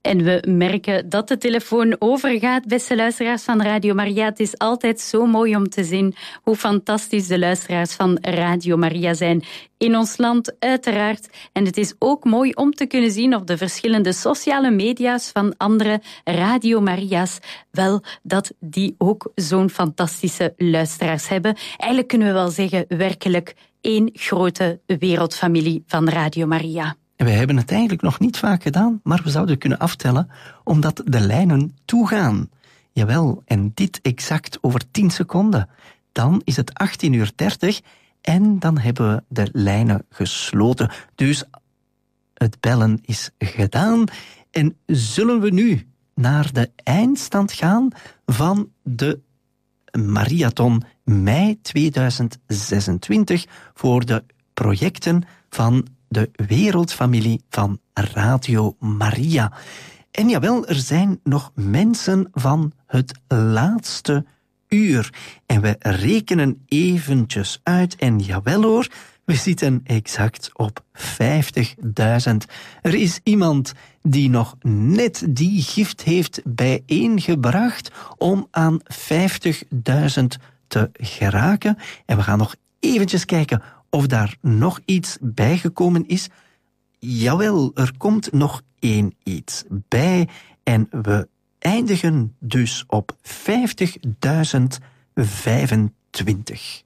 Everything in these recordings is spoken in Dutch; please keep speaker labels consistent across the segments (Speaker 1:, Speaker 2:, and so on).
Speaker 1: En we merken dat de telefoon overgaat, beste luisteraars van Radio Maria. Het is altijd zo mooi om te zien hoe fantastisch de luisteraars van Radio Maria zijn. In ons land uiteraard. En het is ook mooi om te kunnen zien op de verschillende sociale media's van andere Radio Maria's, wel dat die ook zo'n fantastische luisteraars hebben. Eigenlijk kunnen we wel zeggen, werkelijk één grote wereldfamilie van Radio Maria.
Speaker 2: We hebben het eigenlijk nog niet vaak gedaan, maar we zouden kunnen aftellen omdat de lijnen toegaan. Jawel, en dit exact over 10 seconden. Dan is het 18:30 en dan hebben we de lijnen gesloten. Dus het bellen is gedaan. En zullen we nu naar de eindstand gaan van de Mariathon mei 2026 voor de projecten van de wereldfamilie van Radio Maria. En jawel, er zijn nog mensen van het laatste uur. En we rekenen eventjes uit. En jawel hoor, we zitten exact op 50.000. Er is iemand die nog net die gift heeft bijeengebracht om aan 50.000 te geraken. En we gaan nog eventjes kijken of daar nog iets bijgekomen is. Jawel, er komt nog iets bij. En we eindigen dus op €50.025.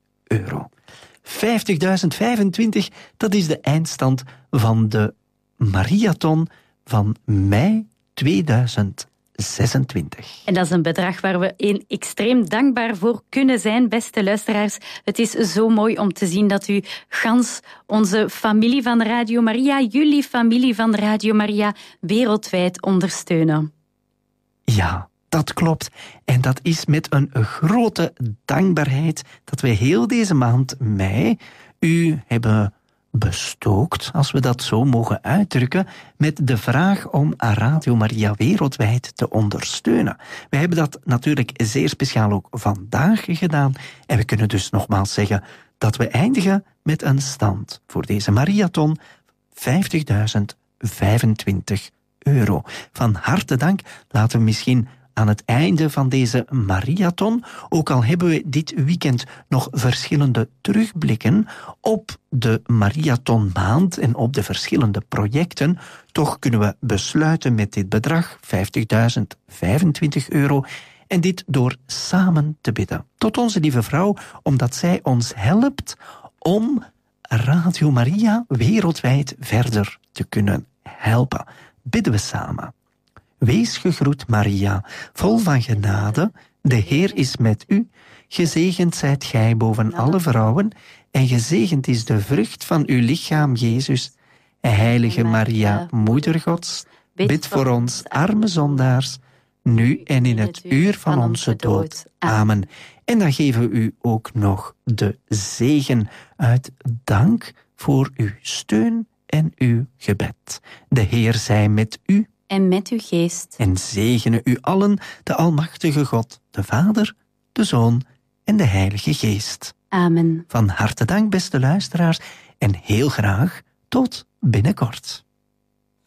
Speaker 2: 50.025, dat is de eindstand van de Mariathon van mei 2026.
Speaker 1: En dat is een bedrag waar we extreem dankbaar voor kunnen zijn, beste luisteraars. Het is zo mooi om te zien dat u gans onze familie van Radio Maria, jullie familie van Radio Maria, wereldwijd ondersteunen.
Speaker 2: Ja, dat klopt. En dat is met een grote dankbaarheid dat we heel deze maand mei u hebben bestookt, als we dat zo mogen uitdrukken, met de vraag om Radio Maria wereldwijd te ondersteunen. We hebben dat natuurlijk zeer speciaal ook vandaag gedaan. En we kunnen dus nogmaals zeggen dat we eindigen met een stand voor deze Mariathon €50.025. Van harte dank. Laten we misschien aan het einde van deze Mariathon, ook al hebben we dit weekend nog verschillende terugblikken op de Mariathonmaand en op de verschillende projecten, toch kunnen we besluiten met dit bedrag, €50.025, en dit door samen te bidden tot onze lieve vrouw, omdat zij ons helpt om Radio Maria wereldwijd verder te kunnen helpen. Bidden we samen. Wees gegroet, Maria, vol van genade, de Heer is met u. Gezegend zijt gij boven alle vrouwen, en gezegend is de vrucht van uw lichaam, Jezus. Heilige Maria, Moeder Gods, bid voor ons arme zondaars, nu en in het uur van onze dood. Amen. En dan geven we u ook nog de zegen uit dank voor uw steun en uw gebed. De Heer zij met u.
Speaker 1: En met uw geest.
Speaker 2: En zegene u allen, de Almachtige God, de Vader, de Zoon en de Heilige Geest.
Speaker 1: Amen.
Speaker 2: Van harte dank, beste luisteraars, en heel graag tot binnenkort.